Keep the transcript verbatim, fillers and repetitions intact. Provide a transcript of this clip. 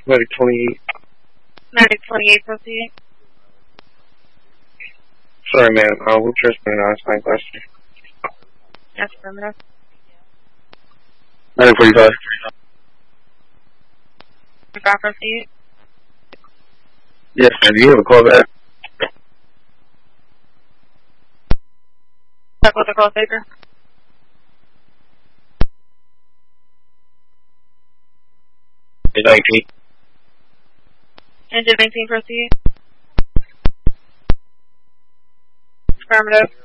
Medic twenty-eight. Medic twenty-eight, proceed. Sorry, man. Uh, we'll trust me now. It's my question. Yes, affirmative. Medic forty-five. forty-five, proceed. Yes, man. Do you have a call back? Check with the call taker. nineteen. Engine nineteen, proceed. Affirmative.